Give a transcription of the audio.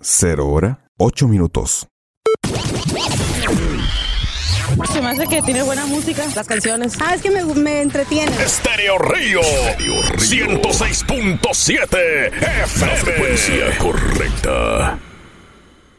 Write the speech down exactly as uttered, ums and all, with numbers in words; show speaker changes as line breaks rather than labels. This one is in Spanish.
Cero hora, ocho minutos.
Se me hace que tiene buena música, las canciones. Ah, es que me, me entretiene.
Estéreo Río, ciento seis punto siete F M. La frecuencia correcta.